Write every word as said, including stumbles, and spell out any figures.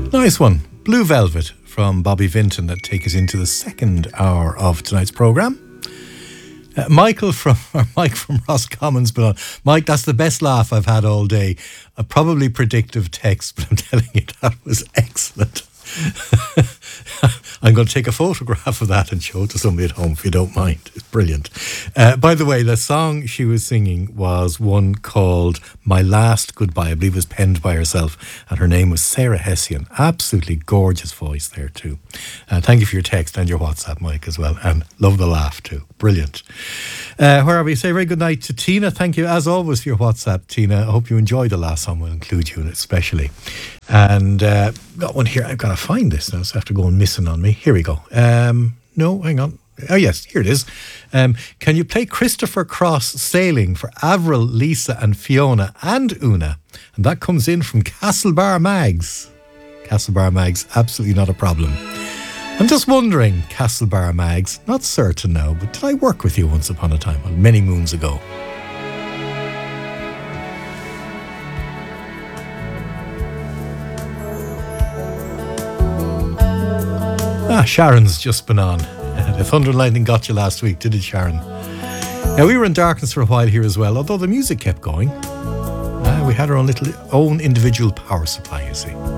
Nice one. Blue Velvet from Bobby Vinton that take us into the second hour of tonight's programme. Uh, Michael from, or Mike from Roscommon's been on. Mike, that's the best laugh I've had all day. A probably predictive text, but I'm telling you, that was excellent. I'm going to take a photograph of that and show it to somebody at home if you don't mind. It's brilliant. Uh, by the way, the song she was singing was one called My Last Goodbye. I believe it was penned by herself, and her name was Sarah Hessian. Absolutely gorgeous voice there too. Uh, thank you for your text and your WhatsApp, Mike, as well, and love the laugh too. Brilliant. Uh, where are we? Say very good night to Tina. Thank you as always for your WhatsApp, Tina. I hope you enjoyed the last song. We'll include you in it especially. And uh, got one here. I've got to find this now, so I have to go and missing on me. Here we go. Um, no, hang on. Oh yes, here it is. Um, can you play Christopher Cross Sailing for Avril, Lisa and Fiona and Una? And that comes in from Castlebar Mags. Castlebar Mags, absolutely not a problem. I'm just wondering, Castlebar Mags, not certain now, but did I work with you once upon a time, well, many moons ago? Ah, Sharon's just been on. The Thunder and Lightning got you last week, did it, Sharon? Now, we were in darkness for a while here as well, although the music kept going. Uh, we had our own little, own individual power supply, you see.